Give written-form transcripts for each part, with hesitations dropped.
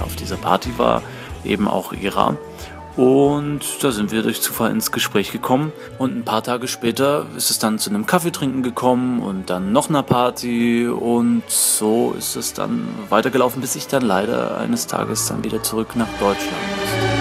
auf dieser Party war, eben auch Ira. Und da sind wir durch Zufall ins Gespräch gekommen und ein paar Tage später ist es dann zu einem Kaffeetrinken gekommen und dann noch einer Party und so ist es dann weitergelaufen, bis ich dann leider eines Tages dann wieder zurück nach Deutschland musste.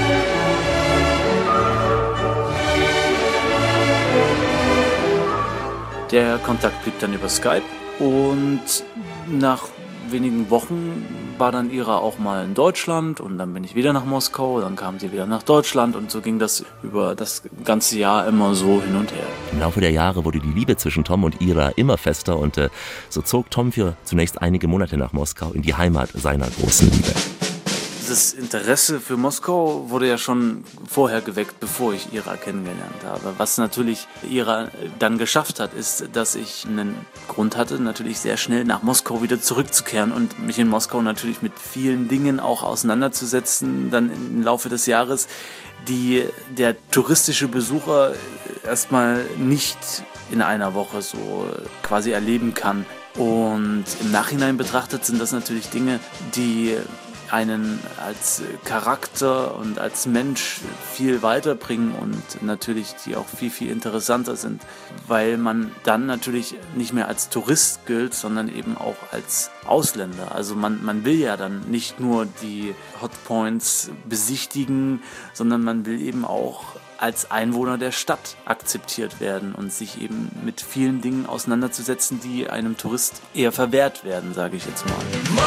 Der Kontakt blieb dann über Skype und nach wenigen Wochen war dann Ira auch mal in Deutschland und dann bin ich wieder nach Moskau, dann kam sie wieder nach Deutschland und so ging das über das ganze Jahr immer so hin und her. Im Laufe der Jahre wurde die Liebe zwischen Tom und Ira immer fester und so zog Tom für zunächst einige Monate nach Moskau in die Heimat seiner großen Liebe. Das Interesse für Moskau wurde ja schon vorher geweckt, bevor ich Ira kennengelernt habe. Was natürlich Ira dann geschafft hat, ist, dass ich einen Grund hatte, natürlich sehr schnell nach Moskau wieder zurückzukehren und mich in Moskau natürlich mit vielen Dingen auch auseinanderzusetzen, dann im Laufe des Jahres, die der touristische Besucher erstmal nicht in einer Woche so quasi erleben kann. Und im Nachhinein betrachtet sind das natürlich Dinge, die einen als Charakter und als Mensch viel weiterbringen und natürlich die auch viel, viel interessanter sind, weil man dann natürlich nicht mehr als Tourist gilt, sondern eben auch als Ausländer. Also man will ja dann nicht nur die Hotpoints besichtigen, sondern man will eben auch als Einwohner der Stadt akzeptiert werden und sich eben mit vielen Dingen auseinanderzusetzen, die einem Tourist eher verwehrt werden, sage ich jetzt mal.